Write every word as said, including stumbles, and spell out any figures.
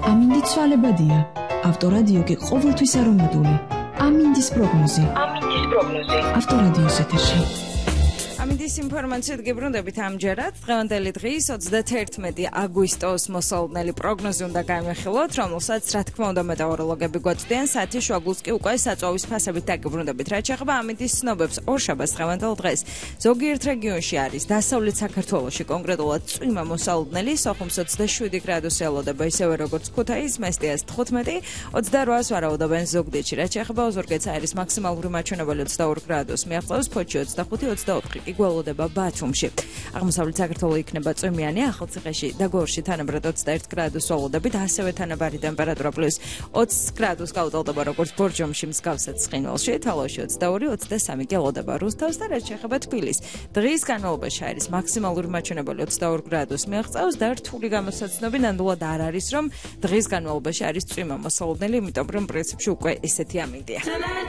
ამინდი ცვალებადია. ავტორადიო კი ყოველთვის არომატული. ამინდის პროგნოზი. ამინდის პროგნოზი. ავტორადიოს ეთერში. ამინდის ინფორმაციით გიბრუნდებით ამჯერად. დღევანდელი დღის ოცდაათერთმეტი აგვისტოს მოსალოდნელი პროგნოზი უნდა გაიმეხილოთ, რომელსაც რა თქმა უნდა მეტეოროლოგები გვაწვდიან საათის შუაგულს კი უკვე საწვავის ფასებით დაგიბრუნდებით. რაც შეეხება ამინდის ცნობებს, ორშაბათს დღევანდელ დღეს ზოგიერთ რეგიონში არის დასავლეთ საქართველოში კონკრეტულად წვიმა მოსალოდნელი, სოხუმს ოცდაშვიდი გრადუსი ელოდება, ისევე როგორც ქუთაისს, მესტიას თხუთმეტი, ოცდაოთხს ვარაუდობენ ზუგდიდში. რაც შეეხება ოზურგეთს არის მაქსიმალური მაჩვენებელი ოცდაორი გრადუსი მიაღწევს, ფოთში ოცდახუთი ოცდაოთხი გველოდება ბათუმში. აღმოსავლეთ საქართველოს იქნება წვიმიანი, ახალციხეში და გორში თანაბრად ოცდაერთი გრადუს ველოდებით, ასევე თანაბარი ტემპერატურა პლუს ოცი გრადუს გაუტოლდება როგორც ბორჯომში, მსგავსად ცხინვალში, თალავში ოცდაორი ოცდასამი გველოდება რუსთავს და რაც შეეხება თბილისს. დღის განმავლობაში არის მაქსიმალური მაჩვენებელი ოცდაორი გრადუსი მიაღწევს და რთული გამოსაცნობი ნამდვილად არ არის, რომ დღის განმავლობაში არის წვიმა მოსალოდნელი, იმიტომ რომ პრინციპში უკვე ესეთი ამინდია.